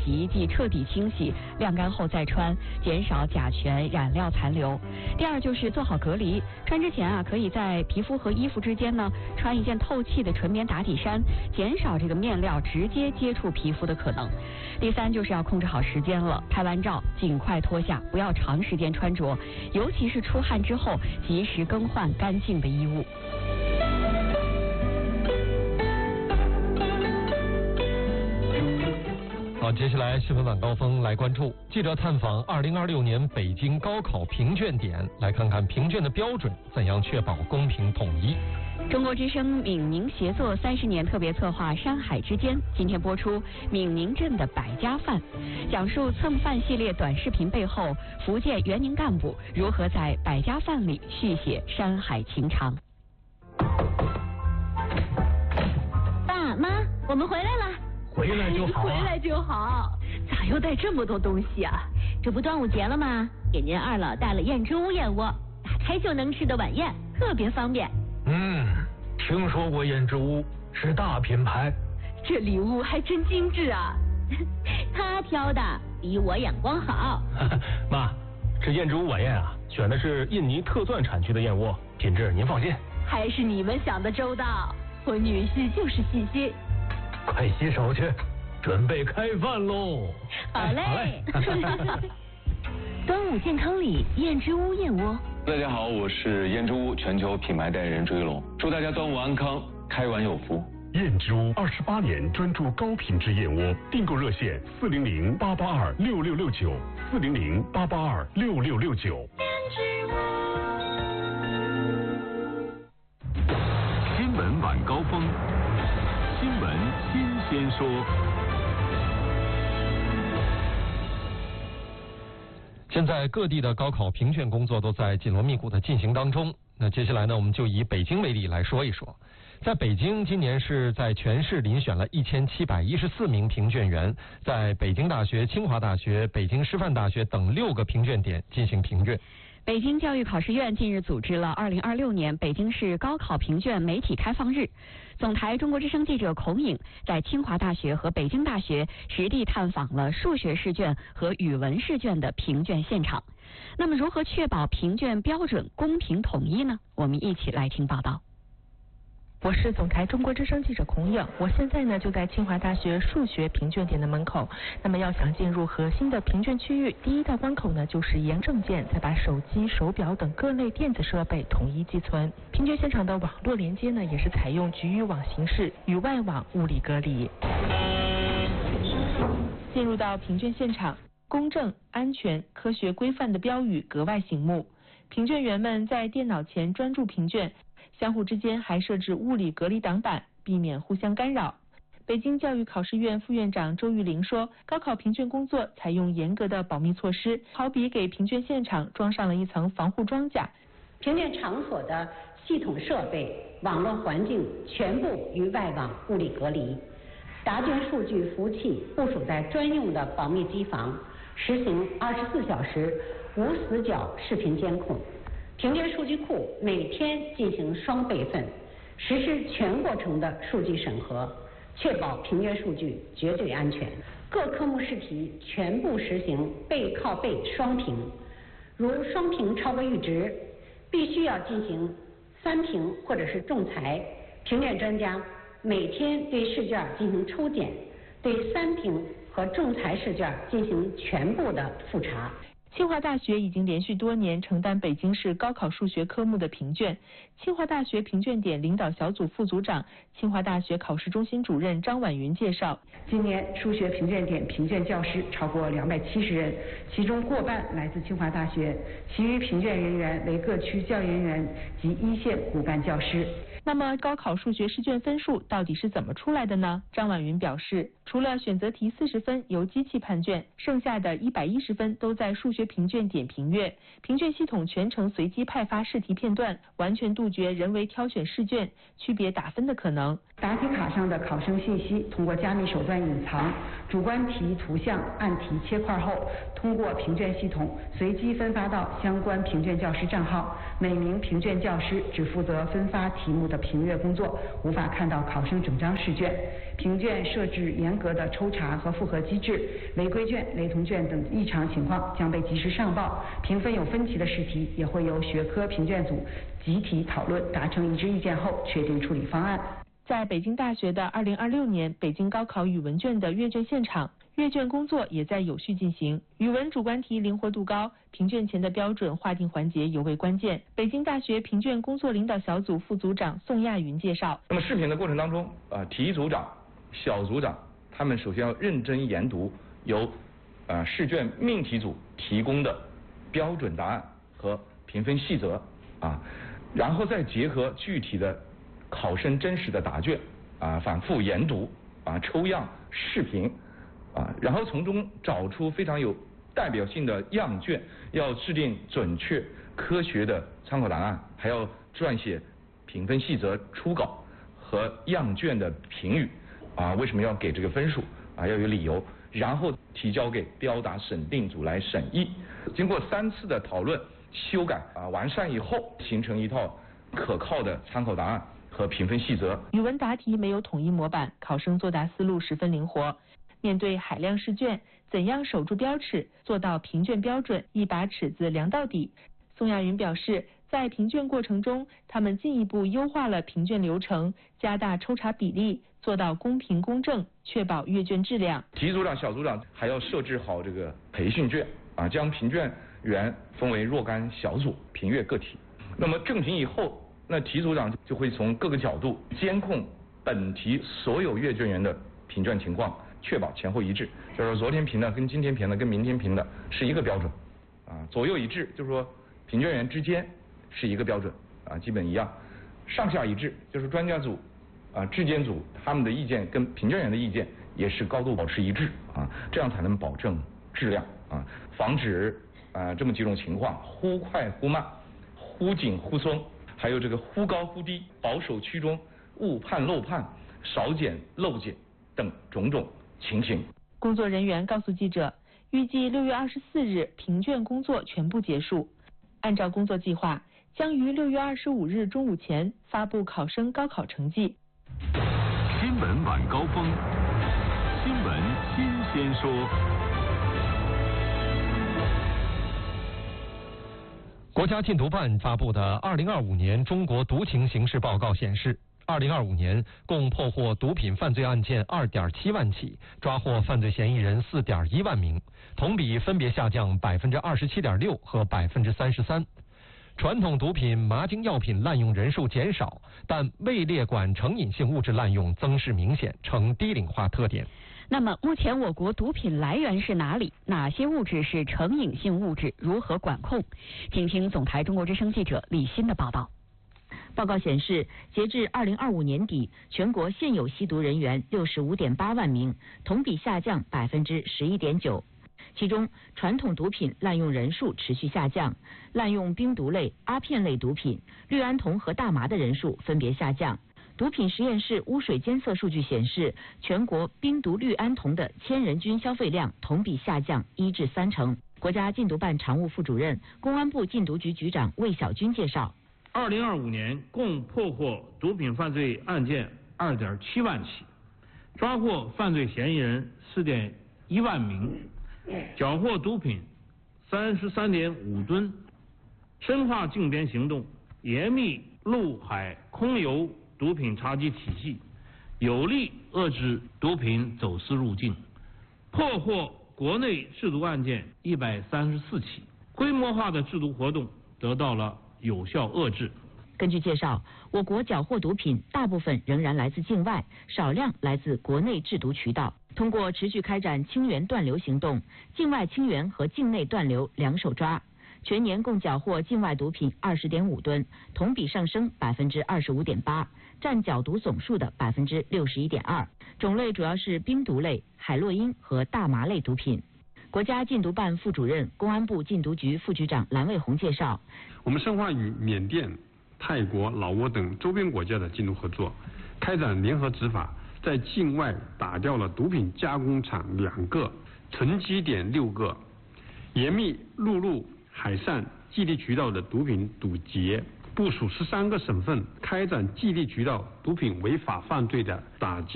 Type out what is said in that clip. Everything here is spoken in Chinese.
洗衣剂彻底清洗，晾干后再穿，减少甲醛染料残留。第二就是做好隔离，穿之前可以在皮肤和衣服之间呢穿一件透气的纯棉打底衫，减少这个面料直接接触皮肤的可能。第三就是要控制好时间了，拍完照尽快脱下，不要长时间穿着，尤其是出汗之后及时更换干净的衣物。 好，接下来新闻晚高峰来关注记者探访2026年北京高考评卷点，来看看评卷的标准怎样确保公平统一。 中国之声闽宁协作30年特别策划《山海之间》今天播出闽宁镇的百家饭，讲述蹭饭系列短视频背后福建园宁干部如何在百家饭里续写山海情长。 爸妈，我们回来了。 回来就好， 回来就好。咋又带这么多东西啊？这不端午节了吗？给您二老带了燕之屋燕窝，打开就能吃的晚宴，特别方便。 听说过燕之屋，是大品牌。 这礼物还真精致啊！他挑的比我眼光好。 妈，这燕之屋晚宴选的是印尼特钻产区的燕窝，品质您放心。 还是你们想的周到，我女婿就是细心。 快洗手去，准备开饭喽！ 好嘞。端午健康礼，燕之屋燕窝。 大家好，我是燕之屋全球品牌代言人朱一龙，祝大家端午安康，开碗有福。 燕之屋28年专注高品质燕窝，订购热线400-882-6669，400-882-6669。 新闻晚高峰，新闻新鲜说。 现在各地的高考评卷工作都在紧锣密鼓的进行当中。那接下来呢，我们就以北京为例来说一说。在北京，今年是在全市遴选了1714名评卷员，在北京大学、清华大学、北京师范大学等6个评卷点进行评卷。 北京教育考试院近日组织了2026年北京市高考评卷媒体开放日。总台中国之声记者孔颖在清华大学和北京大学实地探访了数学试卷和语文试卷的评卷现场。那么如何确保评卷标准公平统一呢？我们一起来听报道。 我是总台中国之声记者孔颖，我现在呢就在清华大学数学评卷点的门口。那么要想进入核心的评卷区域，第一道关口呢就是验证件，再把手机、手表等各类电子设备统一寄存。评卷现场的网络连接呢也是采用局域网形式，与外网物理隔离。进入到评卷现场，公正、安全、科学、规范的标语格外醒目。评卷员们在电脑前专注评卷，相互之间还设置物理隔离挡板，避免互相干扰。北京教育考试院副院长周玉玲说，高考评卷工作采用严格的保密措施，好比给评卷现场装上了一层防护装甲。 评卷场所的系统设备、网络环境全部与外网物理隔离，答卷数据服务器部署在专用的保密机房，实行24小时无死角视频监控。评卷数据库每天进行双备份，实施全过程的数据审核，确保评卷数据绝对安全。各科目试题全部实行背靠背双评，如双评超过阈值，必须要进行3评或者是仲裁。评卷专家每天对试卷进行抽检，对3评和仲裁试卷进行全部的复查。 清华大学已经连续多年承担北京市高考数学科目的评卷。清华大学评卷点领导小组副组长、清华大学考试中心主任张婉云介绍， 今年数学评卷点评卷教师超过270人，其中过半来自清华大学，其余评卷人员为各区教研人员及一线骨干教师。 那么高考数学试卷分数到底是怎么出来的呢？张婉云表示，除了选择题40分由机器判卷，剩下的110分都在数学评卷点评阅。评卷系统全程随机派发试题片段，完全杜绝人为挑选试卷、区别打分的可能。 答题卡上的考生信息通过加密手段隐藏，主观题图像按题切块后，通过评卷系统随机分发到相关评卷教师账号。每名评卷教师只负责分发题目的评阅工作，无法看到考生整张试卷。评卷设置严格的抽查和复核机制，违规卷、雷同卷等异常情况将被及时上报。评分有分歧的试题也会由学科评卷组集体讨论，达成一致意见后确定处理方案。 在北京大学的2026年北京高考语文卷的阅卷现场，阅卷工作也在有序进行。语文主观题灵活度高，评卷前的标准划定环节尤为关键。北京大学评卷工作领导小组副组长宋亚云介绍， 那么视频的过程当中，题组长、小组长他们首先要认真研读由试卷命题组提供的标准答案和评分细则然后再结合具体的考生真实的答卷反复研读抽样视频然后从中找出非常有代表性的样卷，要制定准确科学的参考答案，还要撰写评分细则初稿和样卷的评语为什么要给这个分数要有理由，然后提交给标答审定组来审议。经过3次的讨论、修改完善以后，形成一套可靠的参考答案和评分细则。 语文答题没有统一模板，考生作答思路十分灵活。面对海量试卷，怎样守住标尺，做到评卷标准，一把尺子量到底？宋亚云表示，在评卷过程中，他们进一步优化了评卷流程，加大抽查比例，做到公平公正，确保阅卷质量。 题组长、小组长还要设置好这个培训卷将评卷员分为若干小组评阅个体。那么正评以后，那题组长就会从各个角度监控本题所有阅卷员的评卷情况，确保前后一致，就是说昨天评的跟今天评的跟明天评的是一个标准左右一致，就是说评卷员之间是一个标准基本一样，上下一致，就是专家组质监组他们的意见跟评卷员的意见也是高度保持一致这样才能保证质量防止这么几种情况：忽快忽慢、忽紧忽松，还有这个忽高忽低、保守趋中、误判漏判、少减漏减等种种情形。 工作人员告诉记者，预计6月24日评卷工作全部结束。按照工作计划，将于6月25日中午前发布考生高考成绩。 新闻晚高峰，新闻新鲜说。 国家禁毒办发布的2025年中国毒情形势报告显示，2025年共破获毒品犯罪案件2.7万起，抓获犯罪嫌疑人4.1万名，同比分别下降27.6%和33%。传统毒品、麻精药品滥用人数减少，但未列管成瘾性物质滥用增势明显，呈低龄化特点。 那么目前我国毒品来源是哪里？哪些物质是成瘾性物质？如何管控？请听总台中国之声记者李欣的报道。 报告显示，截至2025年底，全国现有吸毒人员65.8万名，同比下降11.9%。其中，传统毒品滥用人数持续下降，滥用冰毒类、阿片类毒品、氯胺酮和大麻的人数分别下降。毒品实验室污水监测数据显示，全国冰毒氯胺酮的1000人均消费量同比下降1至3成。国家禁毒办常务副主任、公安部禁毒局局长魏小军介绍 ，2025年共破获毒品犯罪案件2.7万起，抓获犯罪嫌疑人4.1万名，缴获毒品33.5吨，深化禁边行动，严密陆海空油毒品查缉体系，有力遏制毒品走私入境，破获国内制毒案件134起，规模化的制毒活动得到了有效遏制。 根据介绍，我国缴获毒品大部分仍然来自境外，少量来自国内制毒渠道。通过持续开展清源断流行动，境外清源和境内断流两手抓。全年共缴获境外毒品20.5吨，同比上升25.8%，占缴毒总数的61.2%。种类主要是冰毒类、海洛因和大麻类毒品。国家禁毒办副主任、公安部禁毒局副局长蓝卫红介绍， 我们深化与缅甸、泰国、老挝等周边国家的禁毒合作， 开展联合执法，在境外打掉了毒品加工厂2个，囤积点6个，严密陆路、海上寄递渠道的毒品堵截，部署13个省份开展寄递渠道毒品违法犯罪的打击。